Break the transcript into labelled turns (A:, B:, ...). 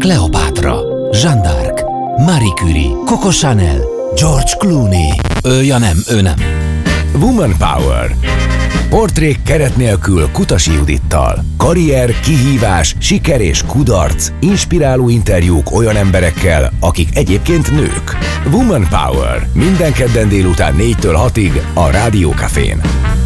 A: Kleopátra, Jeanne d'Arc, Marie Curie, Coco Chanel, George Clooney. Ő nem.
B: Woman Power. Portrék keret nélkül Kutasi Judittal. Karrier, kihívás, siker és kudarc. Inspiráló interjúk olyan emberekkel, akik egyébként nők. Woman Power. Minden kedden délután 4-től 6-ig a Rádió Cafén.